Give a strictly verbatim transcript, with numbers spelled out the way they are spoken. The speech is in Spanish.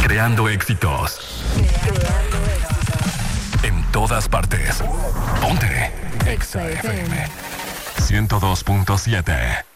Creando éxitos. En todas partes. Ponte. Exa F M ciento dos punto siete.